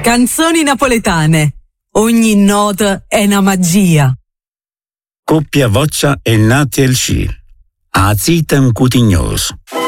Canzoni napoletane. Ogni nota è una magia. Coppia voccia e nati el sci. A zitem cutignos.